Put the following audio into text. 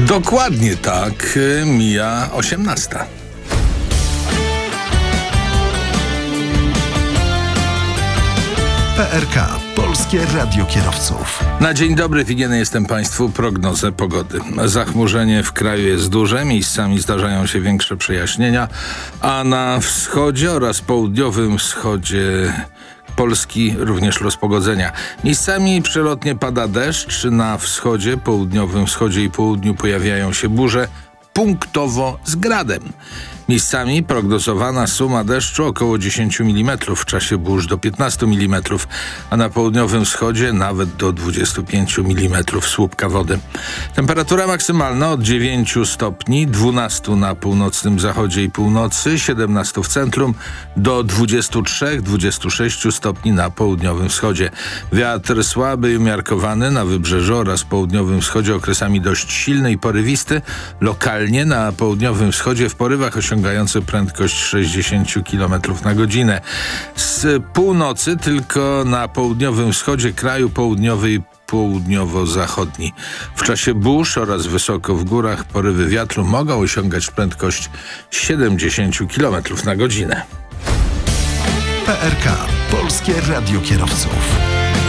Dokładnie tak, mija 18. PRK, Polskie Radio Kierowców. Na dzień dobry winien jestem Państwu prognozę pogody. Zachmurzenie w kraju jest duże, miejscami zdarzają się większe przejaśnienia, a na wschodzie oraz południowym wschodzie Polski również rozpogodzenia. Miejscami przelotnie pada deszcz, na wschodzie, południowym wschodzie i południu pojawiają się burze, punktowo z gradem. Miejscami prognozowana suma deszczu około 10 mm, w czasie burz do 15 mm, a na południowym wschodzie nawet do 25 mm słupka wody. Temperatura maksymalna od 9 stopni, 12 na północnym zachodzie i północy, 17 w centrum, do 23-26 stopni na południowym wschodzie. Wiatr słaby i umiarkowany na wybrzeżu oraz południowym wschodzie, okresami dość silny i porywisty, lokalnie na południowym wschodzie w porywach osiągający prędkość 60 km na godzinę. Z północy tylko na południowym wschodzie kraju, południowy i południowo-zachodni. W czasie burz oraz wysoko w górach porywy wiatru mogą osiągać prędkość 70 km na godzinę. PRK, Polskie Radio Kierowców.